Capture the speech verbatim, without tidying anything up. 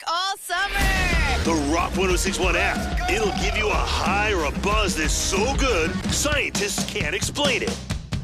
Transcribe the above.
all summer. The Rock one oh six point one app. It'll give you a high or a buzz that's so good, scientists can't explain it.